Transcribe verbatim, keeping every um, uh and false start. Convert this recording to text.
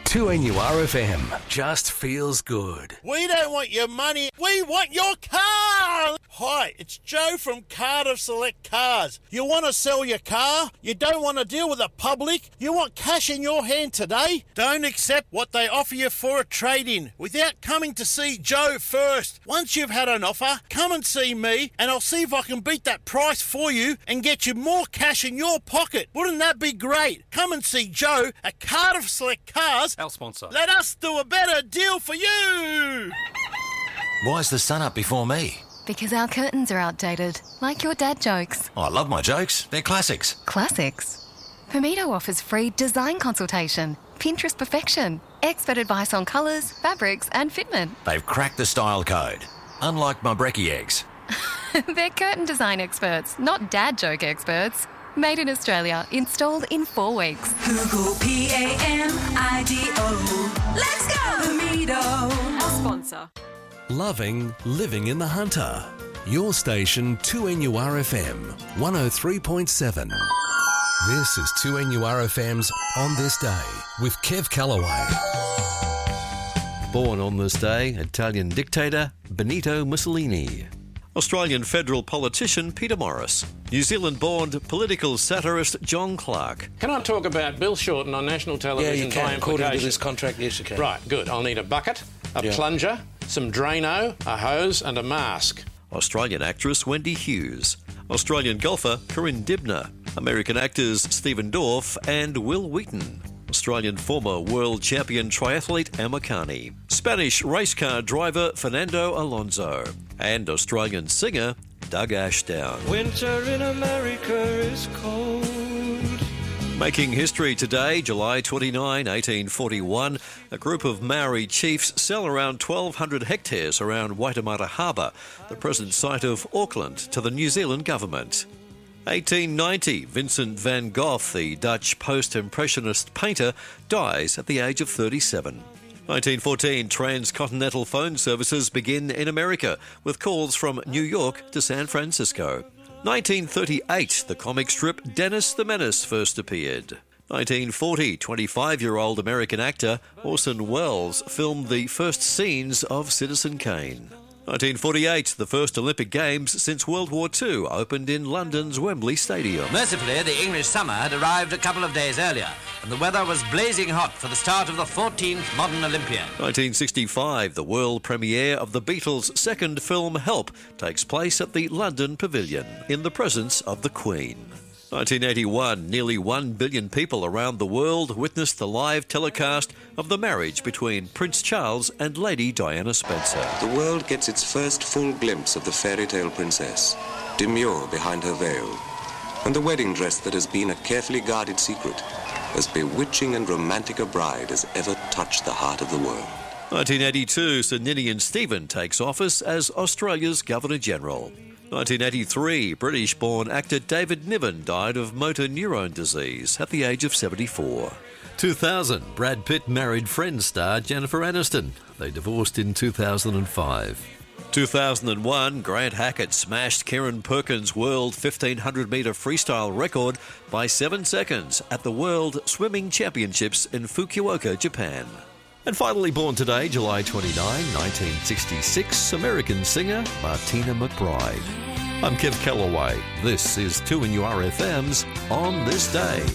two N U R F M just feels good. We don't want your money, we want your car! Hi, it's Joe from Cardiff Select Cars. You want to sell your car? You don't want to deal with the public? You want cash in your hand today? Don't accept what they offer you for a trade-in without coming to see Joe first. Once you've had an offer, come and see me and I'll see if I can beat that price for you and get you more cash in your pocket. Wouldn't that be great? Come and see Joe at Cardiff Select Cars. Our sponsor. Let us do a better deal for you! Why's the sun up before me? Because our curtains are outdated, like your dad jokes. Oh, I love my jokes. They're classics. Classics? Pomito offers free design consultation, Pinterest perfection, expert advice on colours, fabrics and fitment. They've cracked the style code, unlike my brekkie eggs. They're curtain design experts, not dad joke experts. Made in Australia, installed in four weeks. Google P A M I D O. Let's go, Pomito. Our sponsor. Loving living in the Hunter. Your station two N U R F M one oh three point seven. This is two N U R F M's On This Day with Kev Callaway. Born on this day, Italian dictator Benito Mussolini. Australian federal politician Peter Morris. New Zealand-born political satirist John Clark. Can I talk about Bill Shorten on national television? Yeah, you can. by According to implication? this contract, yes, you can. Right, good. I'll need a bucket, a Yeah. plunger, some Drano, a hose and a mask. Australian actress Wendy Hughes. Australian golfer Corinne Dibner. American actors Stephen Dorff and Will Wheaton. Australian former world champion triathlete Emma Carney. Spanish race car driver Fernando Alonso. And Australian singer Doug Ashdown. Winter in America is cold. Making history today, July twenty-ninth, eighteen forty-one, a group of Maori chiefs sell around twelve hundred hectares around Waitemata Harbour, the present site of Auckland, to the New Zealand government. eighteen ninety, Vincent van Gogh, the Dutch post-impressionist painter, dies at the age of thirty-seven. nineteen fourteen, transcontinental phone services begin in America, with calls from New York to San Francisco. nineteen thirty-eight, the comic strip Dennis the Menace first appeared. nineteen forty, twenty-five-year-old American actor Orson Welles filmed the first scenes of Citizen Kane. nineteen forty-eight, the first Olympic Games since World War Two opened in London's Wembley Stadium. Mercifully, the English summer had arrived a couple of days earlier, and the weather was blazing hot for the start of the fourteenth modern Olympiad. nineteen sixty-five, the world premiere of the Beatles' second film Help takes place at the London Pavilion, in the presence of the Queen. nineteen eighty-one, nearly one billion people around the world witnessed the live telecast of the marriage between Prince Charles and Lady Diana Spencer. The world gets its first full glimpse of the fairy tale princess, demure behind her veil, and the wedding dress that has been a carefully guarded secret, as bewitching and romantic a bride as ever touched the heart of the world. nineteen eighty-two, Sir Ninian Stephen takes office as Australia's Governor-General. nineteen eighty-three, British-born actor David Niven died of motor neurone disease at the age of seventy-four. two thousand, Brad Pitt married Friends star Jennifer Aniston. They divorced in two thousand five. two thousand one, Grant Hackett smashed Kieran Perkins' world fifteen hundred metre freestyle record by seven seconds at the World Swimming Championships in Fukuoka, Japan. And finally born today, July twenty-ninth, nineteen sixty-six, American singer Martina McBride. I'm Kev Callaway. This is two N U R F M's On This Day.